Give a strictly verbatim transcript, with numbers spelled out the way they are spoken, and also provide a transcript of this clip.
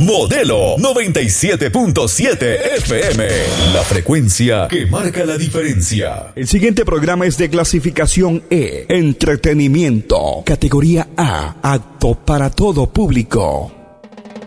Modelo noventa y siete punto siete F M. La frecuencia que marca la diferencia. El siguiente programa es de clasificación E, entretenimiento, categoría A, apto para todo público.